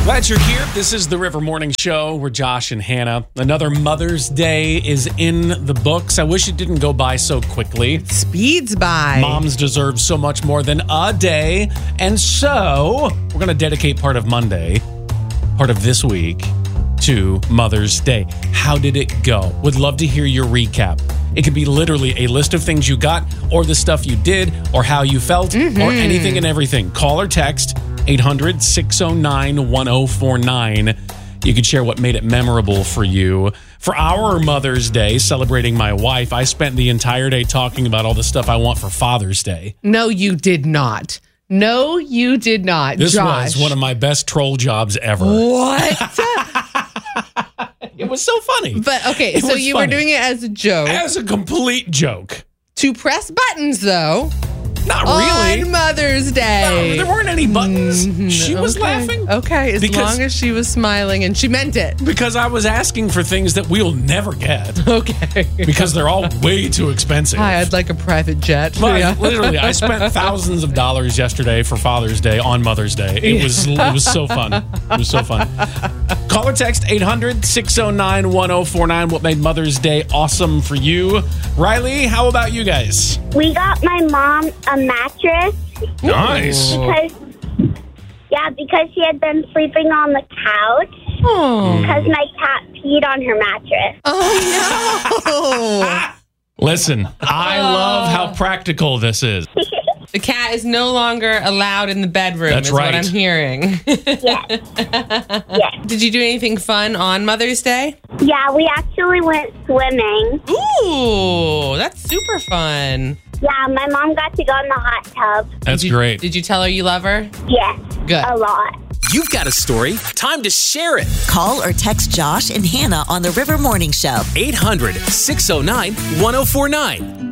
Glad you're here. This is the River Morning Show. We're Josh and Hannah. Another Mother's Day is in the books. I wish it didn't go by so quickly. Speeds by. Moms deserve so much more than a day. And so we're going to dedicate part of Monday, part of this week, to Mother's Day. How did it go? Would love to hear your recap. It could be literally a list of things you got, or the stuff you did, or how you felt, or anything and everything. Call or text 800-609-1049. You could share what made it memorable for you. For our Mother's Day, celebrating my wife, I spent the entire day talking about all the stuff I want for Father's Day. No, you did not. No, you did not, This Josh. was one of my best troll jobs ever. What? It was so funny. But okay, It so was you funny. were doing it as a joke. As a complete joke. To press buttons, though. Not really. On Mother's Day. No, there weren't any buttons. She was laughing. Okay, as long as she was smiling and she meant it. Because I was asking for things that we'll never get. Okay. Because they're all way too expensive. Hi, I'd like a private jet. But Yeah. literally, I spent thousands of dollars yesterday for Father's Day on Mother's Day. It was so fun. It was so fun. Call or text 800-609-1049. What made Mother's Day awesome for you? Riley, how about you guys? We got my mom a mattress Nice. because she had been sleeping on the couch Oh. because my cat peed on her mattress. Oh, Listen, I love how practical this is. no. The cat is no longer allowed in the bedroom, That's is what right. I'm hearing. Yes. Yes. Did you do anything fun on Mother's Day? Yeah, we actually went swimming. Ooh, that's super fun. Yeah, my mom got to go in the hot tub. That's great. Did you tell her you love her? Yes. Good. A lot. You've got a story. Time to share it. Call or text Josh and Hannah on the River Morning Show. 800-609-1049.